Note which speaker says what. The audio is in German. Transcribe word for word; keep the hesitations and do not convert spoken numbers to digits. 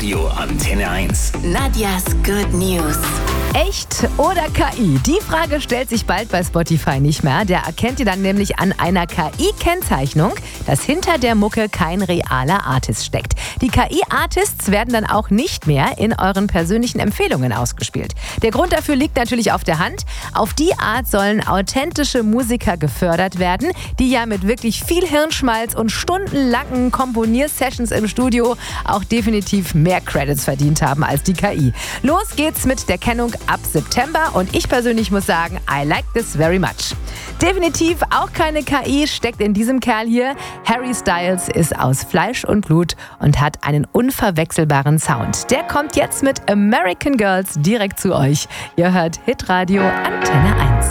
Speaker 1: Radio Antenne eins.
Speaker 2: Nadjas Good News.
Speaker 3: Echt oder K I? Die Frage stellt sich bald bei Spotify nicht mehr. Der erkennt ihr dann nämlich an einer K I-Kennzeichnung, dass hinter der Mucke kein realer Artist steckt. Die K I-Artists werden dann auch nicht mehr in euren persönlichen Empfehlungen ausgespielt. Der Grund dafür liegt natürlich auf der Hand. Auf die Art sollen authentische Musiker gefördert werden, die ja mit wirklich viel Hirnschmalz und stundenlangen Komponiersessions im Studio auch definitiv mehr Credits verdient haben als die K I. Los geht's mit der Kennung ab September und ich persönlich muss sagen, I like this very much. Definitiv auch keine K I steckt in diesem Kerl hier. Harry Styles ist aus Fleisch und Blut und hat einen unverwechselbaren Sound. Der kommt jetzt mit American Girls direkt zu euch. Ihr hört Hitradio Antenne eins.